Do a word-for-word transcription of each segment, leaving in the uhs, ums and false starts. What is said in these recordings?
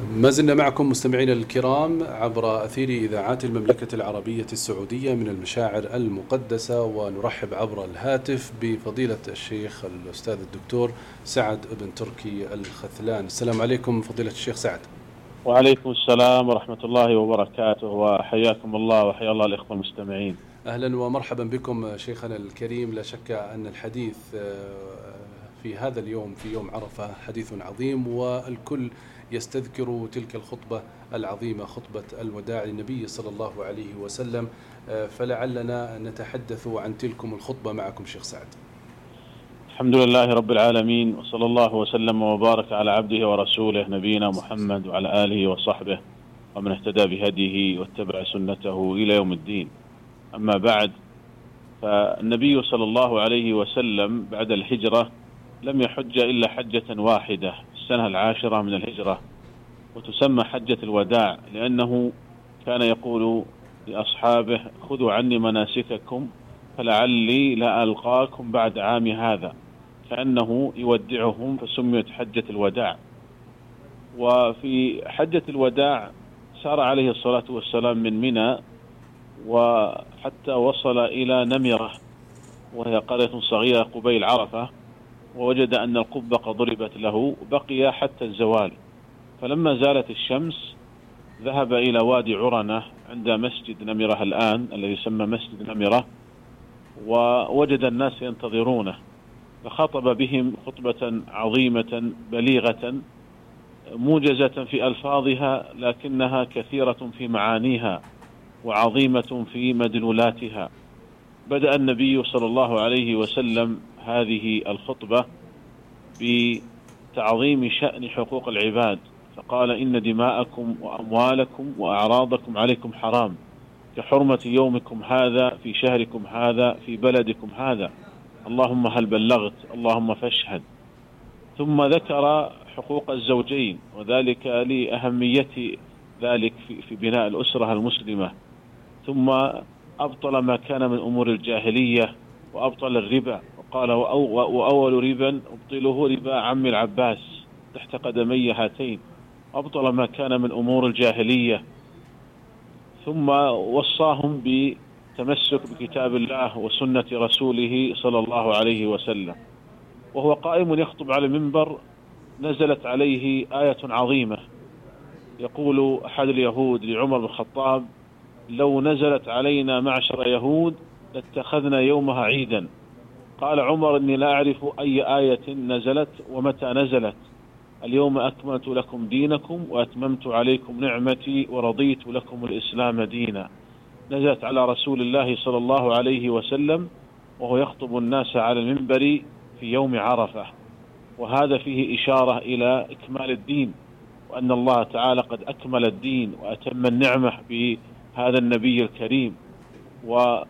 ما زلنا معكم مستمعينا الكرام عبر أثير إذاعات المملكة العربية السعودية من المشاعر المقدسة، ونرحب عبر الهاتف بفضيلة الشيخ الأستاذ الدكتور سعد بن تركي الخثلان. السلام عليكم فضيلة الشيخ سعد. وعليكم السلام ورحمة الله وبركاته، وحياكم الله وحيا الله الإخوة المستمعين. أهلا ومرحبا بكم شيخنا الكريم. لا شك أن الحديث في هذا اليوم في يوم عرفة حديث عظيم، والكل يستذكر تلك الخطبة العظيمة، خطبة الوداع للنبي صلى الله عليه وسلم، فلعلنا نتحدث عن تلكم الخطبة معكم شيخ سعد. الحمد لله رب العالمين، وصلى الله وسلم وبارك على عبده ورسوله نبينا محمد وعلى آله وصحبه ومن اهتدى بهديه واتبع سنته إلى يوم الدين. أما بعد، فالنبي صلى الله عليه وسلم بعد الهجرة لم يحج إلا حجة واحدة في السنة العاشرة من الهجرة، وتسمى حجة الوداع، لأنه كان يقول لأصحابه: خذوا عني مناسككم فلعلي لا ألقاكم بعد عام هذا، كأنه يودعهم، فسميت حجة الوداع. وفي حجة الوداع سار عليه الصلاة والسلام من منى وحتى وصل إلى نمرة، وهي قرية صغيرة قبيل عرفة، ووجد أن القبة قد ضربت له، بقي حتى الزوال. فلما زالت الشمس ذهب إلى وادي عرنة عند مسجد نمرة الآن الذي يسمى مسجد نمرة، ووجد الناس ينتظرونه، فخطب بهم خطبة عظيمة بليغة موجزة في ألفاظها، لكنها كثيرة في معانيها وعظيمة في مدلولاتها. بدأ النبي صلى الله عليه وسلم هذه الخطبة بتعظيم شأن حقوق العباد، فقال: إن دماءكم وأموالكم وأعراضكم عليكم حرام، كحرمة يومكم هذا في شهركم هذا في بلدكم هذا، اللهم هل بلغت، اللهم فاشهد. ثم ذكر حقوق الزوجين، وذلك لأهمية ذلك في بناء الأسرة المسلمة. ثم أبطل ما كان من أمور الجاهلية وأبطل الربا، وقال: وأول ربا أبطله ربا عم العباس تحت قدمي هاتين، أبطل ما كان من أمور الجاهلية. ثم وصاهم بتمسك بكتاب الله وسنة رسوله صلى الله عليه وسلم. وهو قائم يخطب على المنبر نزلت عليه آية عظيمة، يقول أحد اليهود لعمر بن الخطاب: لو نزلت علينا معشر يهود لاتخذنا يومها عيدا. قال عمر: إني لا أعرف أي آية نزلت ومتى نزلت. اليوم أكملت لكم دينكم وأتممت عليكم نعمتي ورضيت لكم الإسلام دينا. نزلت على رسول الله صلى الله عليه وسلم وهو يخطب الناس على المنبر في يوم عرفة، وهذا فيه إشارة إلى إكمال الدين، وأن الله تعالى قد أكمل الدين وأتم النعمة بهذا النبي الكريم. وما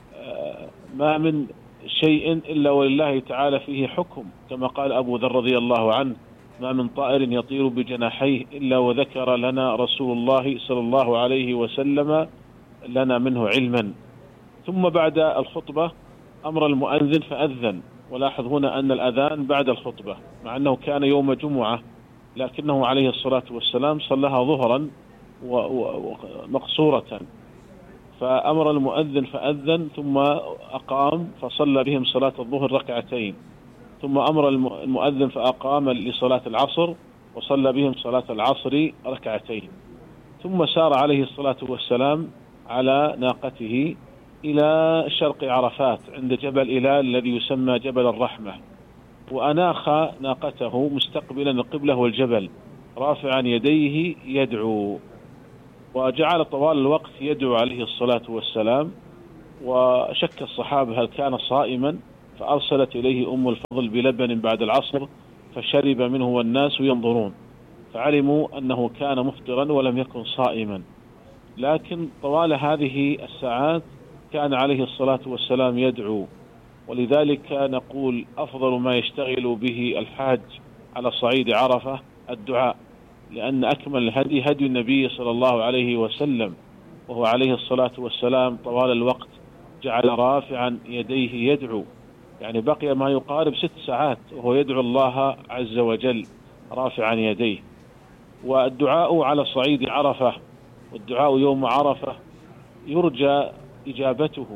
من شيء إلا ولله تعالى فيه حكم، كما قال أبو ذر رضي الله عنه: ما من طائر يطير بجناحيه إلا وذكر لنا رسول الله صلى الله عليه وسلم لنا منه علما. ثم بعد الخطبة أمر المؤذن فأذن، ولاحظ هنا أن الأذان بعد الخطبة، مع أنه كان يوم جمعة، لكنه عليه الصلاة والسلام صلىها ظهرا ومقصورة، فأمر المؤذن فأذن ثم أقام فصلى بهم صلاة الظهر ركعتين، ثم أمر المؤذن فأقام لصلاة العصر وصلى بهم صلاة العصر ركعتين، ثم سار عليه الصلاة والسلام على ناقته إلى شرق عرفات عند جبل إلال الذي يسمى جبل الرحمة، وأناخ ناقته مستقبلا القبلة والجبل رافعا يديه يدعو، وجعل طوال الوقت يدعو عليه الصلاة والسلام. وشك الصحابة هل كان صائما، فأرسلت إليه أم الفضل بلبن بعد العصر فشرب منه والناس ينظرون، فعلموا أنه كان مفطرا ولم يكن صائما. لكن طوال هذه الساعات كان عليه الصلاة والسلام يدعو، ولذلك نقول أفضل ما يشتغل به الحاج على صعيد عرفة الدعاء، لأن أكمل الهدي هدي النبي صلى الله عليه وسلم، وهو عليه الصلاة والسلام طوال الوقت جعل رافعا يديه يدعو، يعني بقي ما يقارب ست ساعات وهو يدعو الله عز وجل رافعا يديه. والدعاء على صعيد عرفة والدعاء يوم عرفة يرجى إجابته.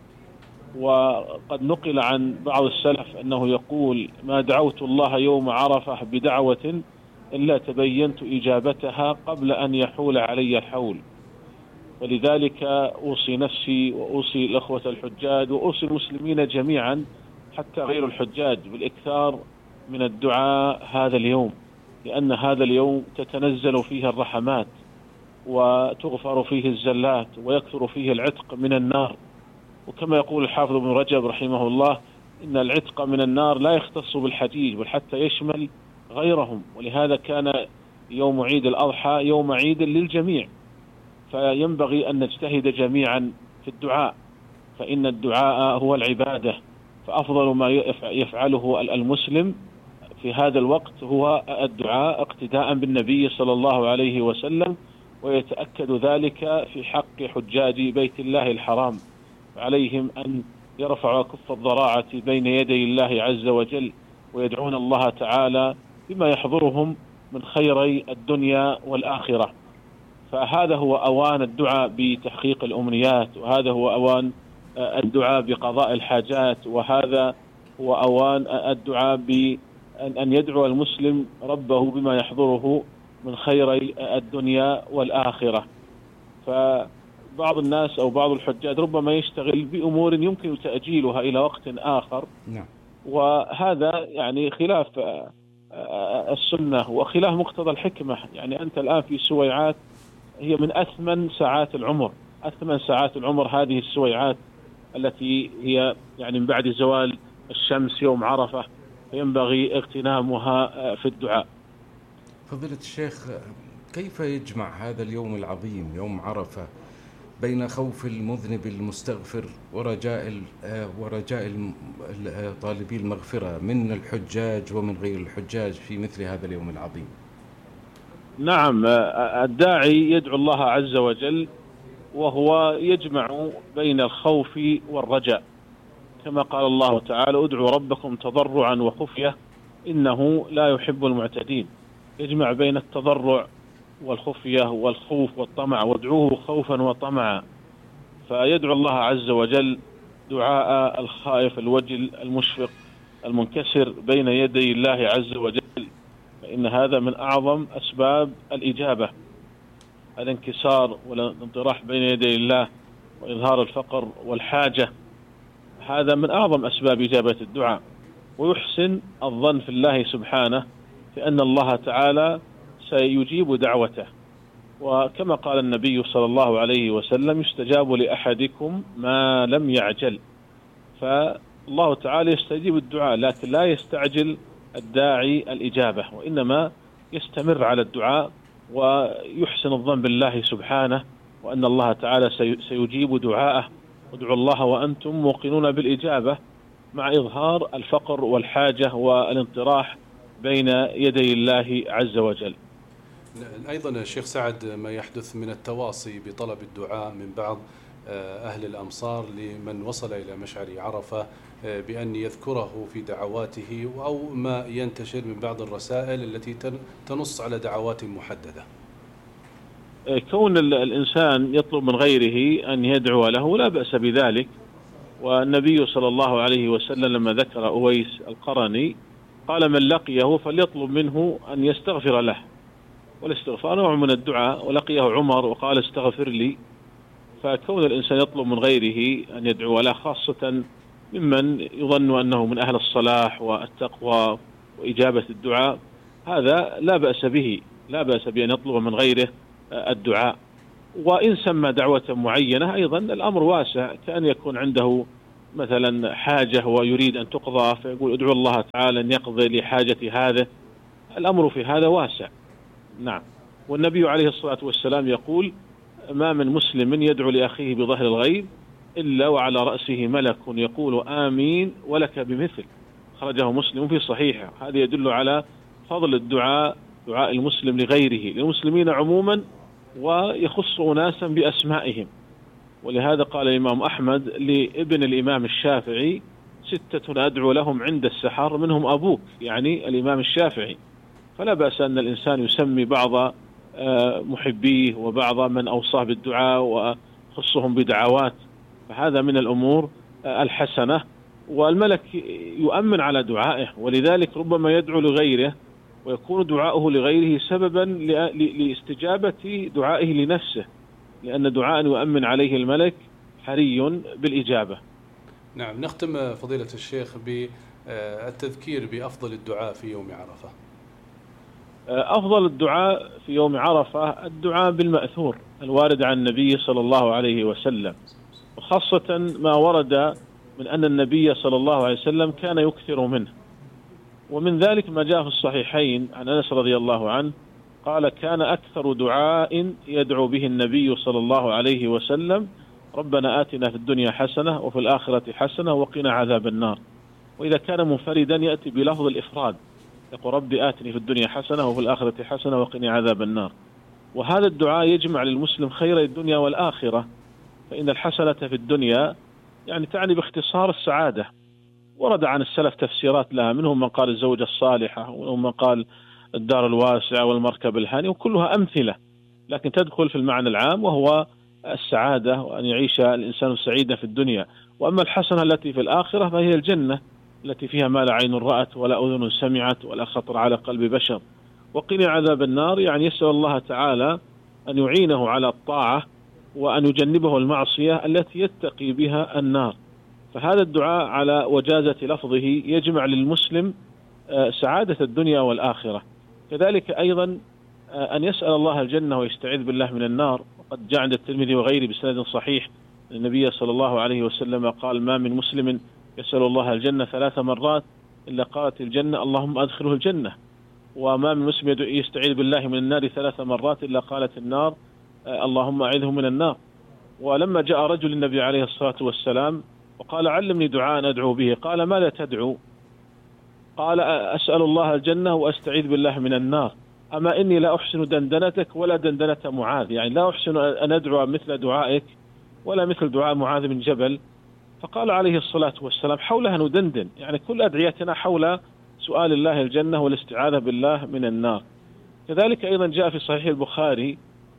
وقد نقل عن بعض السلف أنه يقول: ما دعوت الله يوم عرفة بدعوة إلا تبينت إجابتها قبل أن يحول علي الحول. ولذلك أوصي نفسي وأوصي الأخوة الحجاج وأوصي المسلمين جميعا حتى غير الحجاج بالإكثار من الدعاء هذا اليوم، لأن هذا اليوم تتنزل فيه الرحمات وتغفر فيه الزلات ويكثر فيه العتق من النار. وكما يقول الحافظ ابن رجب رحمه الله: إن العتق من النار لا يختص بالحجيج بل حتى يشمل غيرهم. ولهذا كان يوم عيد الأضحى يوم عيد للجميع، فينبغي أن نجتهد جميعا في الدعاء، فإن الدعاء هو العبادة. فأفضل ما يفعله المسلم في هذا الوقت هو الدعاء اقتداء بالنبي صلى الله عليه وسلم، ويتأكد ذلك في حق حجاج بيت الله الحرام. عليهم أن يرفعوا كف الضراعة بين يدي الله عز وجل ويدعون الله تعالى بما يحضرهم من خيري الدنيا والآخرة. فهذا هو أوان الدعاء بتحقيق الأمنيات، وهذا هو أوان الدعاء بقضاء الحاجات، وهذا هو أوان الدعاء بأن يدعو المسلم ربه بما يحضره من خيري الدنيا والآخرة. فبعض الناس أو بعض الحجاج ربما يشتغل بأمور يمكن تأجيلها إلى وقت آخر، نعم. وهذا يعني خلاف السنة وخلاف مقتضى الحكمة. يعني أنت الآن في سويعات هي من أثمن ساعات العمر، أثمن ساعات العمر هذه السويعات التي هي يعني من بعد زوال الشمس يوم عرفة، فينبغي اغتنامها في الدعاء. فضيلة الشيخ، كيف يجمع هذا اليوم العظيم يوم عرفة بين خوف المذنب المستغفر ورجاء ورجاء طالبي المغفرة من الحجاج ومن غير الحجاج في مثل هذا اليوم العظيم؟ نعم، الداعي يدعو الله عز وجل وهو يجمع بين الخوف والرجاء، كما قال الله تعالى: ادعوا ربكم تضرعا وخفية إنه لا يحب المعتدين. يجمع بين التضرع والخفية والخوف والطمع، وادعوه خوفا وطمعا. فيدعو الله عز وجل دعاء الخائف الوجل المشفق المنكسر بين يدي الله عز وجل، فإن هذا من أعظم أسباب الإجابة، الانكسار والانطراح بين يدي الله وإظهار الفقر والحاجة. هذا من أعظم أسباب إجابة الدعاء. ويحسن الظن في الله سبحانه فإن الله تعالى سيجيب دعوته. وكما قال النبي صلى الله عليه وسلم: يستجاب لأحدكم ما لم يعجل. فالله تعالى يستجيب الدعاء، لكن لا يستعجل الداعي الإجابة، وإنما يستمر على الدعاء ويحسن الظن بالله سبحانه وأن الله تعالى سيجيب دعاءه. ادعوا الله وأنتم موقنون بالإجابة، مع إظهار الفقر والحاجة والانطراح بين يدي الله عز وجل. أيضا الشيخ سعد، ما يحدث من التواصي بطلب الدعاء من بعض أهل الأمصار لمن وصل إلى مشعر عرفة بأن يذكره في دعواته، أو ما ينتشر من بعض الرسائل التي تنص على دعوات محددة. كون الإنسان يطلب من غيره أن يدعو له لا بأس بذلك. والنبي صلى الله عليه وسلم لما ذكر أويس القرني قال: من لقيه فليطلب منه أن يستغفر له، والاستغفار نوع من الدعاء. ولقيه عمر وقال: استغفر لي. فكون الإنسان يطلب من غيره أن يدعو له، خاصة ممن يظن أنه من أهل الصلاح والتقوى وإجابة الدعاء، هذا لا بأس به، لا بأس بأن يطلب من غيره الدعاء. وإن سمى دعوة معينة أيضا الأمر واسع، كأن يكون عنده مثلا حاجة ويريد أن تقضى فيقول: ادعو الله تعالى أن يقضي لي حاجتي هذا. الأمر في هذا واسع. نعم. والنبي عليه الصلاة والسلام يقول: ما من مسلم يدعو لأخيه بظهر الغيب إلا وعلى رأسه ملك يقول آمين ولك بمثل. خرجه مسلم في صحيحه. هذا يدل على فضل الدعاء، دعاء المسلم لغيره، للمسلمين عموما، ويخص أناسا بأسمائهم. ولهذا قال الإمام أحمد لابن الإمام الشافعي: ستة أدعو لهم عند السحر منهم أبوك، يعني الإمام الشافعي. فلا بأس أن الإنسان يسمي بعض محبيه وبعض من أوصاه بالدعاء وخصهم بدعوات، فهذا من الأمور الحسنة، والملك يؤمن على دعائه، ولذلك ربما يدعو لغيره ويكون دعاؤه لغيره سببا لاستجابة دعائه لنفسه، لأن دعاء يؤمن عليه الملك حري بالإجابة. نعم. نختم فضيلة الشيخ بالتذكير بأفضل الدعاء في يوم عرفة. أفضل الدعاء في يوم عرفة الدعاء بالمأثور الوارد عن النبي صلى الله عليه وسلم، وخاصة ما ورد من أن النبي صلى الله عليه وسلم كان يكثر منه، ومن ذلك ما جاء في الصحيحين عن أنس رضي الله عنه قال: كان أكثر دعاء يدعو به النبي صلى الله عليه وسلم: ربنا آتنا في الدنيا حسنة وفي الآخرة حسنة وقنا عذاب النار. وإذا كان منفردا يأتي بلفظ الإفراد، يقول: ربي آتني في الدنيا حسنة وفي الآخرة حسنة وقنا عذاب النار. وهذا الدعاء يجمع للمسلم خير الدنيا والآخرة، فإن الحسنة في الدنيا يعني تعني باختصار السعادة. ورد عن السلف تفسيرات لها، منهم من قال الزوجة الصالحة، ومنهم من قال الدار الواسعة والمركب الهاني، وكلها أمثلة لكن تدخل في المعنى العام وهو السعادة، وأن يعيش الإنسان سعيدا في الدنيا. وأما الحسنة التي في الآخرة فهي الجنة التي فيها ما لا عين رأت ولا أذن سمعت ولا خطر على قلب بشر. وقنا عذاب النار يعني يسأل الله تعالى أن يعينه على الطاعة وأن يجنبه المعصية التي يتقي بها النار. فهذا الدعاء على وجازة لفظه يجمع للمسلم سعادة الدنيا والآخرة. كذلك أيضا أن يسأل الله الجنة ويستعيذ بالله من النار. وقد جاء عند الترمذي وغيره بسند صحيح النبي صلى الله عليه وسلم قال: ما من مسلم يسأل الله الجنة ثلاث مرات إلا قالت الجنة اللهم أدخله الجنة، وما من مسلم يستعيذ بالله من النار ثلاث مرات إلا قالت النار اللهم أعذه من النار. ولما جاء رجل النبي عليه الصلاة والسلام وقال: علمني دعاء أدعو به، قال: ماذا تدعو؟ قال: أسأل الله الجنة وأستعيذ بالله من النار، أما إني لا أحسن دندنتك ولا دندنة معاذ، يعني لا أحسن أن أدعو مثل دعائك ولا مثل دعاء معاذ بن جبل. فقال عليه الصلاة والسلام: حولها ندندن، يعني كل أدعيتنا حول سؤال الله الجنة والاستعاذة بالله من النار. كذلك أيضا جاء في صحيح البخاري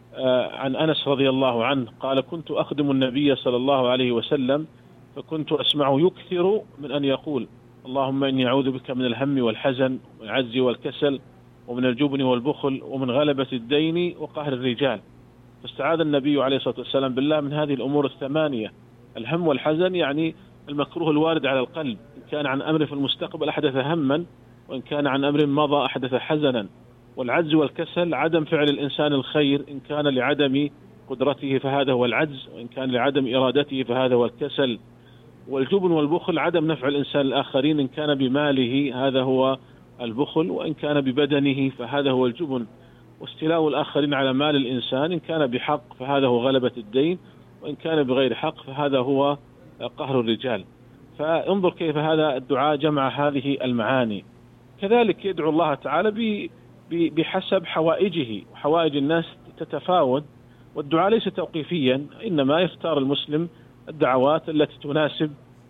عن أنس رضي الله عنه قال: كنت أخدم النبي صلى الله عليه وسلم فكنت أسمعه يكثر من أن يقول: اللهم إني أعوذ بك من الهم والحزن والعجز والكسل ومن الجبن والبخل ومن غلبة الدين وقهر الرجال. فاستعاذ النبي عليه الصلاة والسلام بالله من هذه الأمور الثمانية. الهم والحزن يعني المكروه الوارد على القلب، إن كان عن أمر في المستقبل أحدث هما، وإن كان عن أمر مضى أحدث حزنا. والعجز والكسل عدم فعل الإنسان الخير، إن كان لعدم قدرته فهذا هو العجز، وإن كان لعدم إرادته فهذا هو الكسل. والجبن والبخل عدم نفع الإنسان الآخرين، إن كان بماله هذا هو البخل، وإن كان ببدنه فهذا هو الجبن. واستيلاء الآخرين على مال الإنسان إن كان بحق فهذا هو غلبة الدين، وإن كان بغير حق فهذا هو قهر الرجال. فانظر كيف هذا الدعاء جمع هذه المعاني. كذلك يدعو الله تعالى بحسب حوائجه، وحوائج الناس تتفاوت، والدعاء ليس توقيفيا، إنما يختار المسلم الدعوات التي تناسب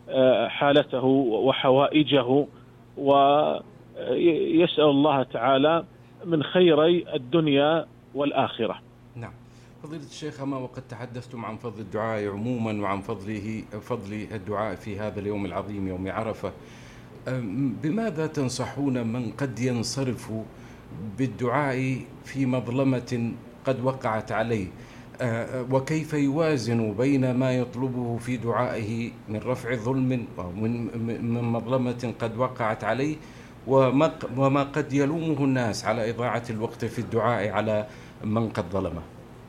حالته وحوائجه، ويسأل الله تعالى من خيري الدنيا والآخرة. نعم. فضيلة الشيخ، ما وقد تحدثتم عن فضل الدعاء عموما وعن فضله فضل الدعاء في هذا اليوم العظيم يوم عرفة، بماذا تنصحون من قد ينصرف بالدعاء في مظلمة قد وقعت عليه، وكيف يوازن بين ما يطلبه في دعائه من رفع ظلم ومن مظلمة قد وقعت عليه وما قد يلومه الناس على إضاعة الوقت في الدعاء على من قد ظلمه؟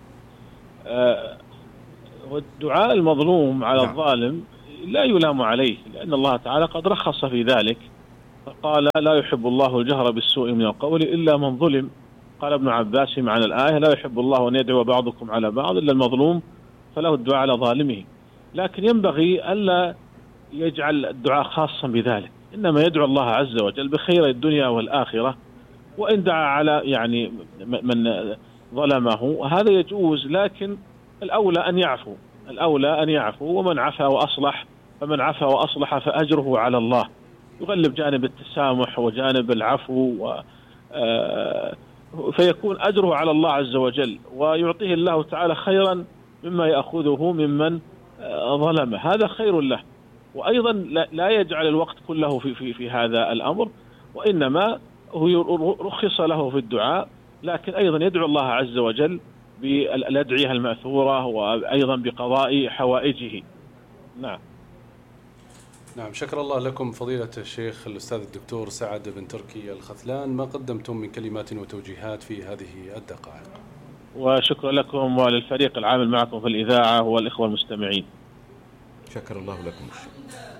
والدعاء المظلوم على نعم. الظالم لا يلام عليه، لأن الله تعالى قد رخص في ذلك، فقال: لا يحب الله الجهر بالسوء من القول إلا من ظلم. قال ابن عباس معنى الآية: لا يحب الله أن يدعو بعضكم على بعض إلا المظلوم فله الدعاء على ظالمه. لكن ينبغي ألا يجعل الدعاء خاصا بذلك، إنما يدعو الله عز وجل بخير الدنيا والآخرة. وإن دعا على يعني من ظلمه هذا يجوز، لكن الأولى أن يعفو، الأولى أن يعفو، ومن عفا وأصلح فمن عفا وأصلح فأجره على الله. يغلب جانب التسامح وجانب العفو فيكون أجره على الله عز وجل، ويعطيه الله تعالى خيرا مما يأخذه ممن ظلمه، هذا خير له. وأيضا لا يجعل الوقت كله في, في, في هذا الأمر، وإنما هو رخص له في الدعاء، لكن أيضا يدعو الله عز وجل بالأدعية المأثورة وأيضا بقضاء حوائجه. نعم. نعم، شكر الله لكم فضيلة الشيخ الأستاذ الدكتور سعد بن تركي الخذلان ما قدمتم من كلمات وتوجيهات في هذه الدقائق. وشكرا لكم وللفريق العامل معكم في الإذاعة والإخوة المستمعين. شكر الله لكم.